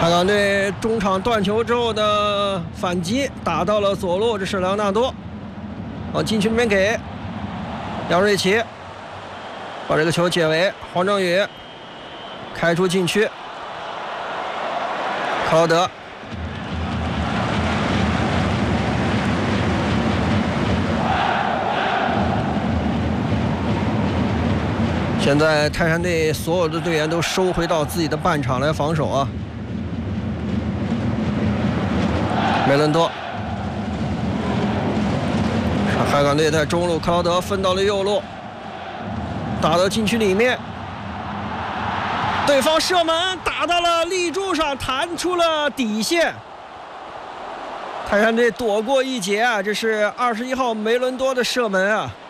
海港队中场断球之后的反击打到了左路，这是莱昂纳多往禁区里面给杨瑞奇，把这个球解围，黄正宇开出禁区，克劳德现在泰山队所有的队员都收回到自己的半场来防守啊。梅伦多，海港队在中路，克劳德分到了右路，打到禁区里面，对方射门打到了立柱上，弹出了底线。泰山队躲过一劫啊！这是21号梅伦多的射门啊！